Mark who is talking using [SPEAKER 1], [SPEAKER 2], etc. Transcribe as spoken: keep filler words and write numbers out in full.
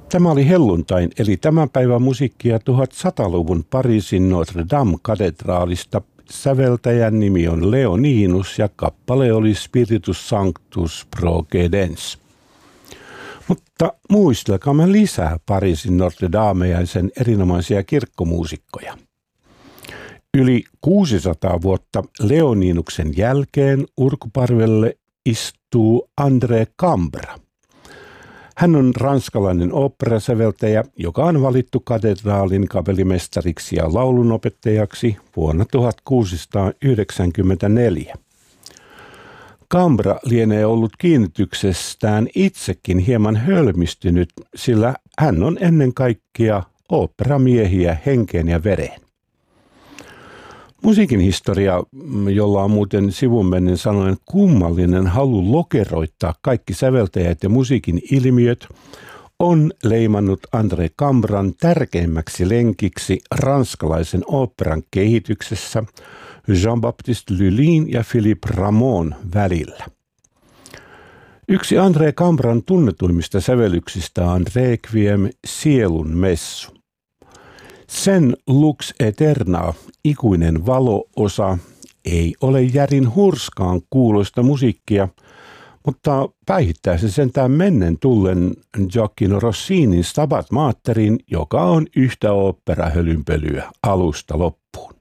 [SPEAKER 1] Tämä oli helluntain eli tämän päivän musiikkia tuhatsataluvun Pariisin Notre Dame-katedraalista. Säveltäjän nimi on Leoninus ja kappale oli Spiritus Sanctus pro Cedens. Mutta muistelkaamme lisää Pariisin Notre Damea ja sen erinomaisia kirkkomuusikkoja. Yli kuusisataa vuotta Leoninuksen jälkeen urkuparvelle istuu André Cambra. Hän on ranskalainen oopperasäveltäjä, joka on valittu katedraalin kapellimestariksi ja laulunopettajaksi vuonna tuhatkuusisataayhdeksänkymmentäneljä. Cambra lienee ollut kiinnityksestään itsekin hieman hölmistynyt, sillä hän on ennen kaikkea oopperamiehiä henkeen ja vereen. Musiikin historia, jolla on muuten sivunmennen sanoen kummallinen halu lokeroittaa kaikki säveltäjät ja musiikin ilmiöt, on leimannut André Cambran tärkeimmäksi lenkiksi ranskalaisen oopperan kehityksessä Jean-Baptiste Lully'n ja Philippe Rameau'n välillä. Yksi André Cambran tunnetuimmista sävellyksistä on Requiem, sielun messu. Sen Lux Eterna, ikuinen valo-osa, ei ole järin hurskaan kuuloista musiikkia, mutta päihittää se sentään mennen tullen Gioacchino Rossinin Stabat Materin, joka on yhtä oopperahölynpölyä alusta loppuun.